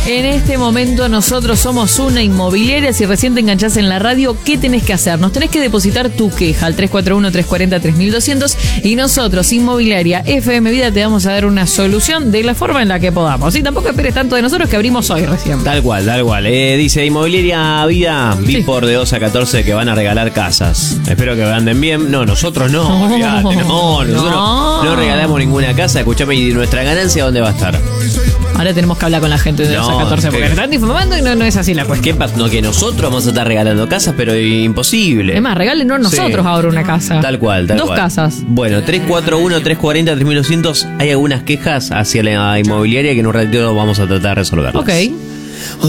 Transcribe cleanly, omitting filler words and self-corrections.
En este momento nosotros somos una inmobiliaria. Si recién te enganchás en la radio, ¿qué tenés que hacer? Nos tenés que depositar tu queja al 341-340-3200 y nosotros, Inmobiliaria FM Vida, te vamos a dar una solución de la forma en la que podamos. Y tampoco esperes tanto de nosotros que abrimos hoy recién. Tal cual. Dice Inmobiliaria Vida, vi por de 2 a 14 que van a regalar casas. Espero que anden bien. No, nosotros no. Olvídate, nosotros no regalamos ninguna casa. Escuchame, ¿y nuestra ganancia dónde va a estar? Ahora tenemos que hablar con la gente de 2 a 14 porque están difamando y no es así la cuestión. No, que nosotros vamos a estar regalando casas, pero imposible. Es más, regálenos nosotros ahora una casa. Tal cual. 2 casas. Bueno, 341-340-3200. Hay algunas quejas hacia la inmobiliaria que en un ratito vamos a tratar de resolverlas. Ok.